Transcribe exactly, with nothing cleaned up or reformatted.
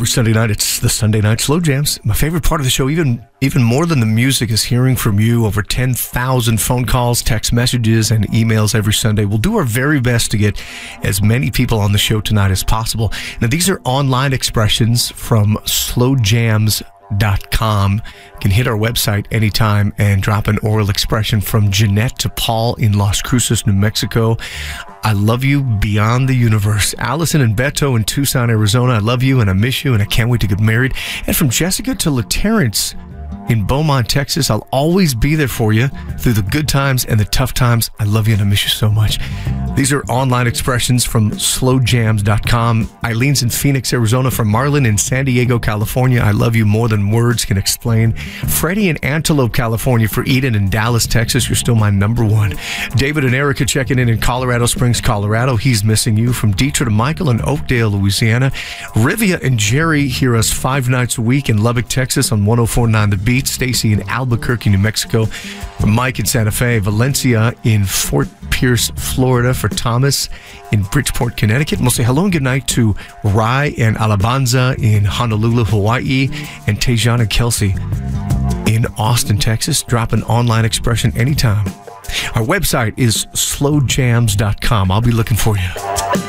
Sunday night, it's the Sunday Night Slow Jams. My favorite part of the show, even even more than the music, is hearing from you. Over ten thousand phone calls, text messages, and emails every Sunday. We'll do our very best to get as many people on the show tonight as possible. Now, these are online expressions from slow jams dot com. You can hit our website anytime and drop an oral expression from Jeanette to Paul in Las Cruces, New Mexico. I love you beyond the universe. Allison and Beto in Tucson, Arizona. I love you and I miss you and I can't wait to get married. And from Jessica to LaTerrence in Beaumont, Texas. I'll always be there for you through the good times and the tough times. I love you and I miss you so much. These are online expressions from slow jams dot com. Eileen's in Phoenix, Arizona. From Marlon in San Diego, California. I love you more than words can explain. Freddie in Antelope, California. For Eden in Dallas, Texas. You're still my number one. David and Erica checking in in Colorado Springs, Colorado. He's missing you. From Detroit to Michael in Oakdale, Louisiana. Rivia and Jerry hear us five nights a week in Lubbock, Texas on one oh four point nine The Beat. Stacy in Albuquerque, New Mexico. From Mike in Santa Fe. Valencia in Fort Pierce, Florida. For Thomas in Bridgeport, Connecticut. And we'll say hello and good night to Rai and Alabanza in Honolulu, Hawaii. And Tejan and Kelsey in Austin, Texas. Drop an online expression anytime. Our website is slow jams dot com. I'll be looking for you.